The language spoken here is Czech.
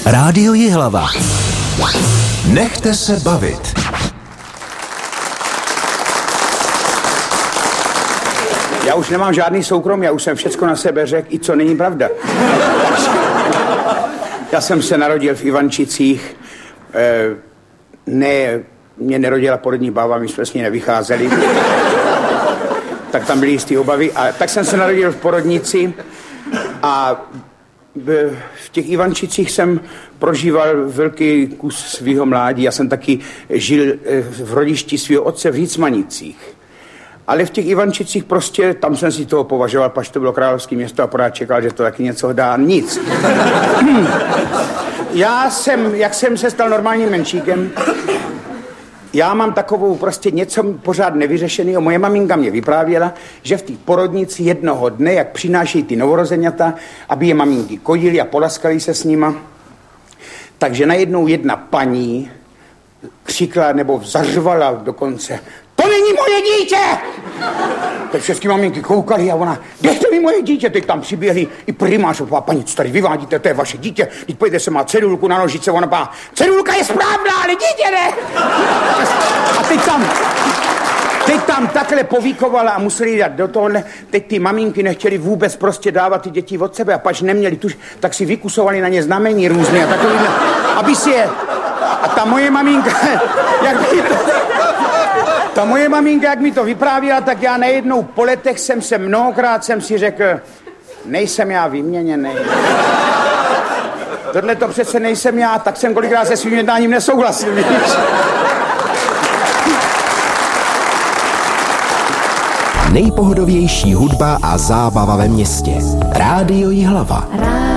Rádio Jihlava. Nechte se bavit. Já už nemám žádný soukromí, já už jsem všecko na sebe řekl, i co není pravda. Já jsem se narodil v Ivančicích, mě nerodila porodní bába, my jsme s ní nevycházeli, tak tam byly jistý obavy. A tak jsem se narodil v porodnici a v těch Ivančicích jsem prožíval velký kus svého mládí. Já jsem taky žil v rodišti svého otce v Řícmanicích. Ale v těch Ivančicích prostě, tam jsem si toho považoval, pač to bylo královské město a pořád čekal, že to taky něco dá. Nic. Jak jsem se stal normálním menšíkem, já mám takovou prostě něco pořád nevyřešeného. Moje maminka mě vyprávěla, že v té porodnici jednoho dne, jak přinášejí ty novorozeňata, aby je maminky kojili a polaskali se s nima, takže najednou jedna paní křikla nebo zařvala dokonce: to není moje dítě! Tak všechny maminky koukali a ona: dejte mi moje dítě. Teď tam přiběhli i primář. A paní, co tady vyvádíte, to je vaše dítě. Teď pojďte se, má cedulku na nožice. Ona pá: cedulka je správná, ale dítě ne. A teď tam takhle povíkovala a museli jít do tohohle. Teď ty maminky nechtěli vůbec prostě dávat ty děti od sebe a pač neměli tuž, tak si vykusovali na ně znamení různé a takovýhle, aby si je... A ta moje maminka, jak mi to vyprávěla, tak já najednou po letech mnohokrát jsem si řekl: nejsem já vyměněný. Tohle to přece nejsem já, tak jsem kolikrát se svým jednáním nesouhlasil, víš? Nejpohodovější hudba a zábava ve městě. Rádio Jihlava.